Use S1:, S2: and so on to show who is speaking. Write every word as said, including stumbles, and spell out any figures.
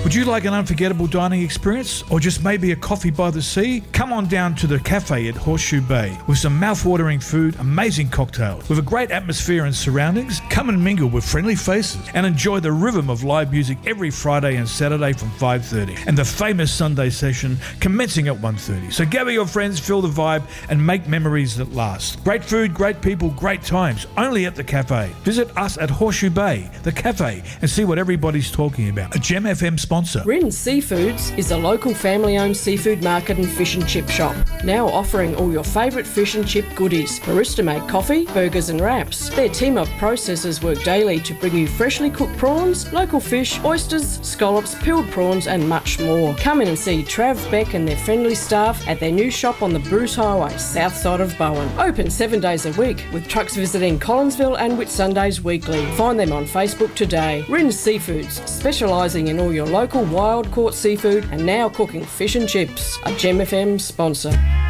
S1: Would you like an unforgettable dining experience or just maybe a coffee by the sea? Come on down to the cafe at Horseshoe Bay with some mouth-watering food, amazing cocktails, with a great atmosphere and surroundings. Come and mingle with friendly faces and enjoy the rhythm of live music every Friday and Saturday from five thirty and the famous Sunday session commencing at one thirty. So gather your friends, feel the vibe and make memories that last. Great food, great people, great times, only at the cafe. Visit us at Horseshoe Bay, the cafe, and see what everybody's talking about. A Gem F M sponsor.
S2: Rin's Seafoods is a local family-owned seafood market and fish and chip shop, now offering all your favourite fish and chip goodies. Barista-made coffee, burgers and wraps. Their team of processors work daily to bring you freshly cooked prawns, local fish, oysters, scallops, peeled prawns and much more. Come in and see Trav, Beck and their friendly staff at their new shop on the Bruce Highway, south side of Bowen. Open seven days a week, with trucks visiting Collinsville and Whitsundays weekly. Find them on Facebook today. Rin's Seafoods, specialising in all your local wild caught seafood and now cooking fish and chips. A Gem F M sponsor.